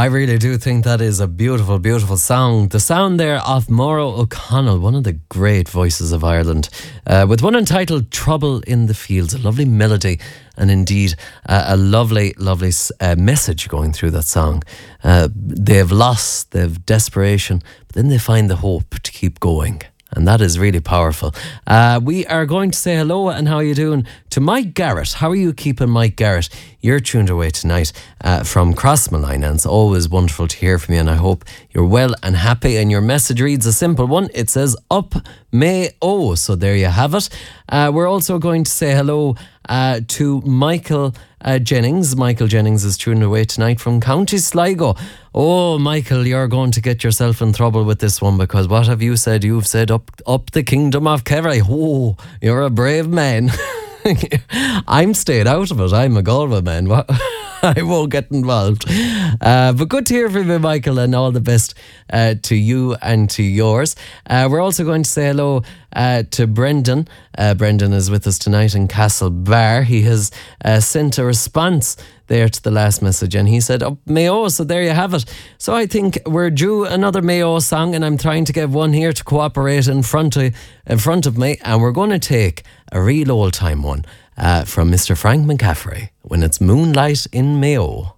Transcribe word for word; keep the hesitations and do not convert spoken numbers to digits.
I really do think that is a beautiful, beautiful song. The sound there of Mauro O'Connell, one of the great voices of Ireland, uh, with one entitled Trouble in the Fields, a lovely melody and indeed uh, a lovely, lovely uh, message going through that song. Uh, they have loss, they have desperation, but then they find the hope to keep going. And that is really powerful. Uh, we are going to say hello and how are you doing to Mike Garrett. How are you keeping, Mike Garrett? You're tuned away tonight uh, from Crossmalina, and it's always wonderful to hear from you, and I hope you're well and happy. And your message reads a simple one. It says, up may oh. So there you have it. Uh, we're also going to say hello uh, to Michael Uh, Jennings. Michael Jennings is tuned away tonight from County Sligo. Oh, Michael, you're going to get yourself in trouble with this one, because what have you said? You've said up up the kingdom of Kerry. Oh, you're a brave man. I'm staying out of it. I'm a Galway man. I won't get involved. Uh, but good to hear from you, Michael, and all the best uh, to you and to yours. Uh, we're also going to say hello uh, to Brendan. Uh, Brendan is with us tonight in Castlebar. He has uh, sent a response there to the last message, and he said, oh, Mayo, so there you have it. So I think we're due another Mayo song, and I'm trying to get one here to cooperate in front of, in front of me, and we're going to take a real old time one uh, from Mister Frank McCaffrey, When It's Moonlight in Mayo.